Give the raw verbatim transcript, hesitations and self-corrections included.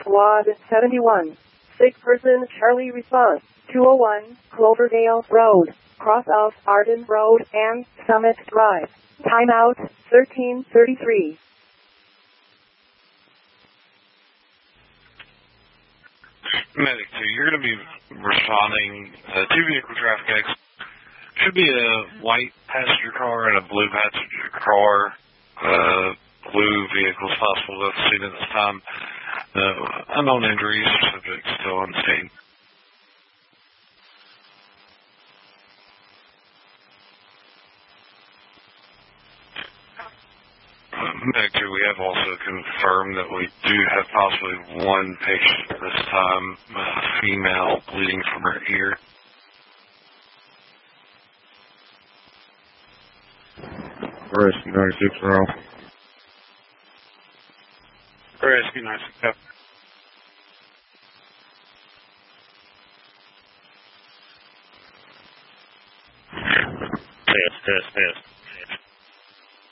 Squad seventy-one. Sick person Charlie response. two oh one, Cloverdale Road, cross of Arden Road and Summit Drive. Timeout, thirteen thirty-three. Medic two, you're going to be responding uh, to vehicle traffic accident. Should be a white passenger car and a blue passenger car. Uh, blue vehicles possible at the scene at this time. Uh, unknown injuries, subject still on scene. Medic two, we have also confirmed that we do have possibly one patient at this time, uh, female, bleeding from her ear. Rescue ninety-six, Earl. Rescue ninety-six. Test, test, test.